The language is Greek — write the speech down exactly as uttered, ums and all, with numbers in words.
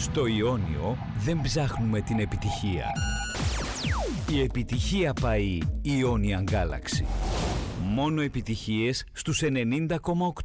Στο Ιόνιο δεν ψάχνουμε την επιτυχία. Η επιτυχία πάει Ionian Galaxy. Μόνο επιτυχίες στους ενενήντα κόμμα οκτώ.